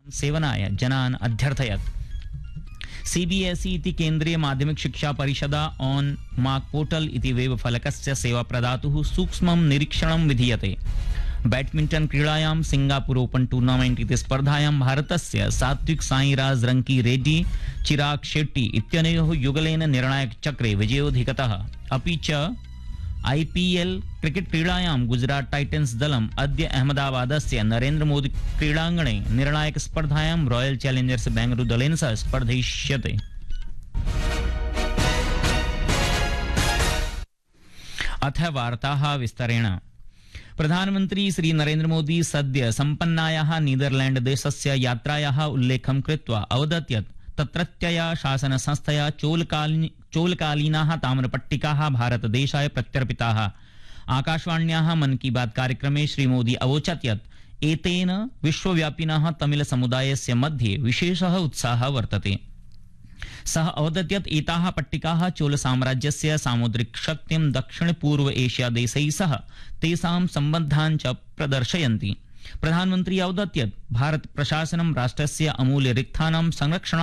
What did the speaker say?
सेवनाय जनान् अध्यर्थयत्। सीबीएसई इति केन्द्रीय माध्यमिक शिक्षा परिषदा ऑन मार्क पोर्टल इति वेब फलकस्य सेवा प्रदातुः सूक्ष्मं निरीक्षणं विधीयते। बैडमिंटन क्रीडायां सिंगापुर ओपन टूर्नामेंट इति स्पर्धायां भारतस्य सात्विक साईराज रंकी रेड्डी चिराग शेट्टी इत्यनयोः युगलेन निर्णायक चक्रे विजयोऽधिगतः। अपि च आईपीएल क्रिकेट क्रीडायां गुजरात टाइटन्स दलम् अद्य अहमदाबादस्य नरेंद्र मोदी क्रीडाङ्गणे निर्णायक स्पर्धायां रॉयल चैलेंजर्स बेंगलुरु दलेन सह स्पर्धयिष्यते। अथ वार्ताः विस्तरेण। प्रधानमन्त्री श्री नरेंद्र मोदी सद्य सम्पन्नायाः नीदरलैंड देशस्य यात्रायाः उल्लेखं कृत्वा अवदत् यत् तत्रत्यया शासन संस्थया चोलकालीनाः ताम्रपट्टिकाः भारतदेशाय प्रत्यर्पिताः। आकाशवाण्याः मन की बात कार्यक्रमे श्री मोदी अवोचत् यत् एतेन विश्वव्यापिनः तमिल समुदायस्य मध्ये विशेषः उत्साहः वर्तते। सः अवदत् यत् एताः पट्टिकाः चोल साम्राज्यस्य सामुद्रिक शक्तिं दक्षिण पूर्व एशिया देशैः सह तेषां सम्बन्धान् च प्रदर्शयन्ति। प्रधानमन्त्री अवदत् यत् भारत प्रशासनं राष्ट्रस्य अमूल्य रिक्थानां संरक्षणार्थं